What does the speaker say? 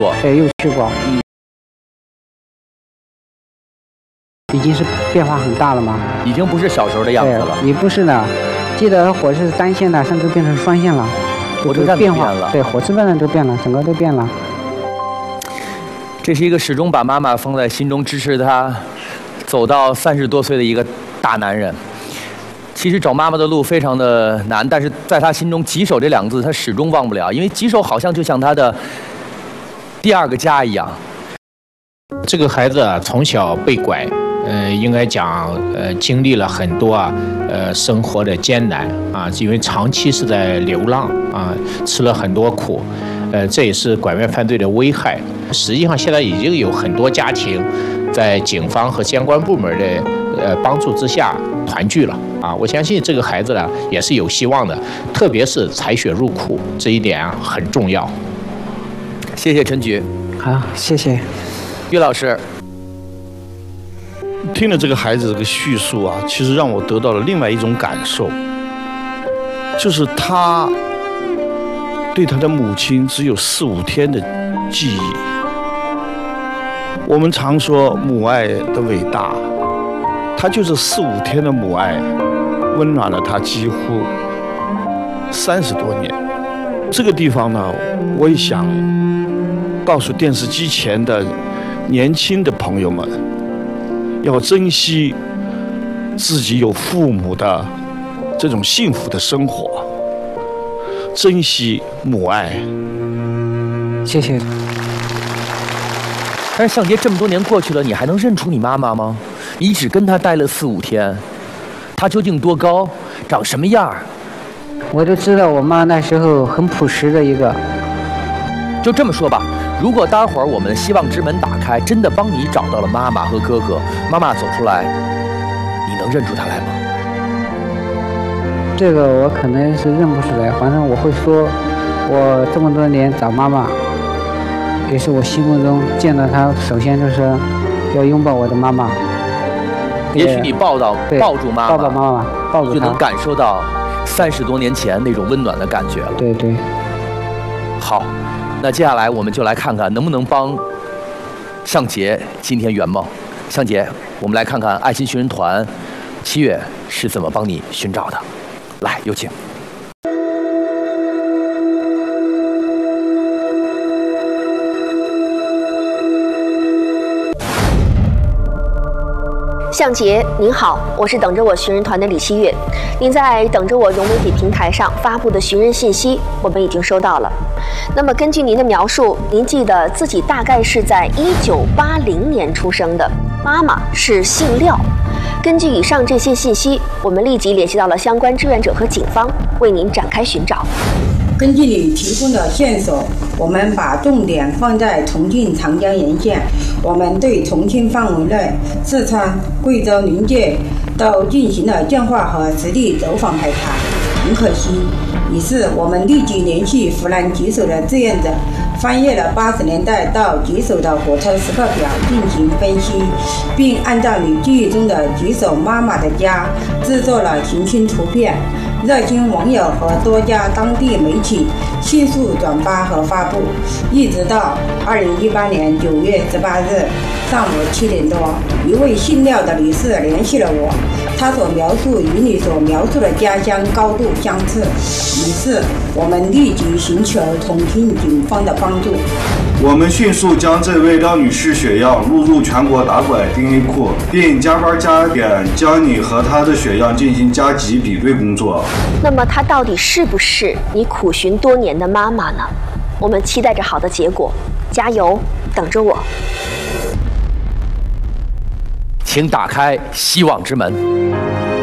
对，又去过。已经是变化很大了吗？ 已经不是小时候的样子了。 也不是呢，记得火车是单线的，甚至变成双线了。 火车站变化了， 对，火车站都变了，整个都变了。 这是一个始终把妈妈放在心中、支持他走到30多岁的一个大男人。其实找妈妈的路非常的难，但是在他心中，吉首这2个字他始终忘不了，因为吉首好像就像他的第2个家一样。 这个孩子啊，从小被拐。应该讲，经历了很多生活的艰难啊，因为长期是在流浪啊，吃了很多苦，这也是拐卖犯罪的危害。实际上，现在已经有很多家庭在警方和相关部门的帮助之下团聚了啊。我相信这个孩子呢也是有希望的，特别是采血入库这一点啊很重要。 谢谢陈局。 好，谢谢岳老师。 听了这个孩子这个叙述啊，其实让我得到了另外一种感受，就是他对他的母亲只有4、5天的记忆。我们常说母爱的伟大，他就是4、5天的母爱，温暖了他几乎30多年。这个地方呢，我也想告诉电视机前的年轻的朋友们，要珍惜自己有父母的这种幸福的生活，珍惜母爱。 谢谢。 但是向杰，这么多年过去了，你还能认出你妈妈吗？你只跟她待了4、5天，她究竟多高，长什么样？ 我就知道我妈那时候很朴实的一个。 就这么说吧。如果待会儿我们希望之门打开，真的帮你找到了妈妈和哥哥，妈妈走出来，你能认出她来吗？ 这个我可能是认不出来，反正我会说，我这么多年找妈妈，也是我心目中见到她，首先就是要拥抱我的妈妈。 也许你抱住妈妈， 抱妈妈，抱住她， 就能感受到30多年前那种温暖的感觉了。 对对。 好。那接下来我们就来看看能不能帮向杰今天圆梦。向杰，我们来看看爱心寻人团7月是怎么帮你寻找的。来，有请。 向杰，您好，我是等着我寻人团的李希月。您在等着我融媒体平台上发布的寻人信息，我们已经收到了。那么根据您的描述，您记得自己大概是在1980年出生的，妈妈是姓廖。根据以上这些信息，我们立即联系到了相关志愿者和警方，为您展开寻找。 根据你提供的线索，我们把重点放在重庆长江沿线。我们对重庆范围内四川、贵州临界都进行了电话和实地走访排查。很可惜，于是我们立即联系湖南吉首的志愿者，翻阅了80年代到吉首的火车时刻表进行分析，并按照你记忆中的吉首妈妈的家制作了行星图片。热心网友和多家当地媒体迅速转发和发布，一直到2018年9月18日上午7点多，一位姓廖的女士联系了我，她所描述与你所描述的家乡高度相似，于是我们立即寻求重庆警方的帮助。 我们迅速将这位廖女士血样录入全国打拐 DNA 库，并加班加点将你和她的血样进行加急比对工作。 那么她到底是不是你苦寻多年的妈妈呢？我们期待着好的结果，加油，等着我。 请打开希望之门。